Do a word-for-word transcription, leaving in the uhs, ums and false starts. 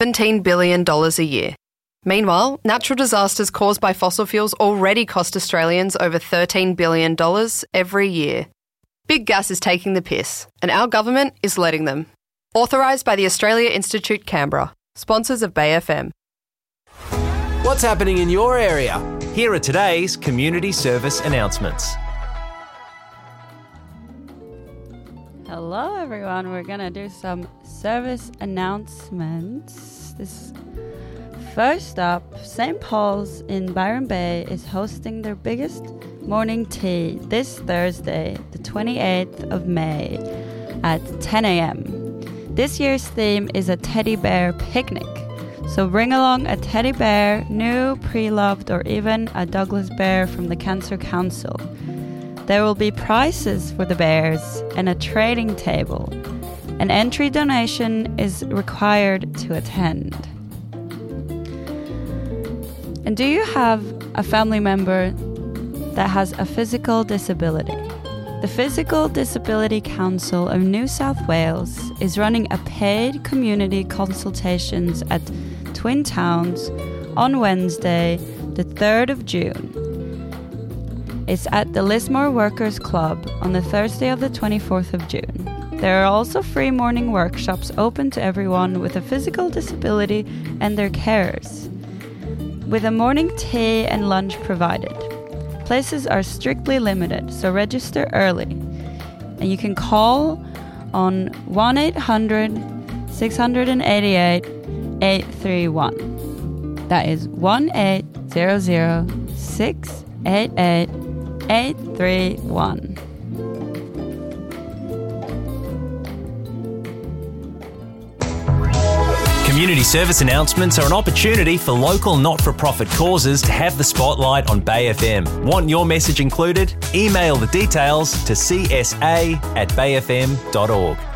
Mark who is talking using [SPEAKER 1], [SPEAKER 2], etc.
[SPEAKER 1] seventeen billion dollars a year. Meanwhile, natural disasters caused by fossil fuels already cost Australians over thirteen billion dollars every year. Big gas is taking the piss, and our government is letting them. Authorised by the Australia Institute Canberra, sponsors of Bay F M.
[SPEAKER 2] What's happening in your area?
[SPEAKER 3] Here are today's community service announcements.
[SPEAKER 4] Hello everyone, we're gonna do some service announcements. This first up, Saint Paul's in Byron Bay is hosting their biggest morning tea this Thursday, the twenty-eighth of May at ten a.m. This year's theme is a teddy bear picnic. So bring along a teddy bear, new, pre-loved, or even a Douglas bear from the Cancer Council. There will be prizes for the bears and a trading table. An entry donation is required to attend. And do you have a family member that has a physical disability? The Physical Disability Council of New South Wales is running a paid community consultations at Twin Towns on Wednesday, the third of June. It's at the Lismore Workers Club on the Thursday of the twenty-fourth of June. There are also free morning workshops open to everyone with a physical disability and their carers, with a morning tea and lunch provided. Places are strictly limited, so register early. And you can call on one eight hundred, six eight eight, eight three one. That is one eight hundred, six eight eight, eight three one.
[SPEAKER 3] Community service announcements are an opportunity for local not-for-profit causes to have the spotlight on Bay F M. Want your message included? Email the details to c s a at bay f m dot org.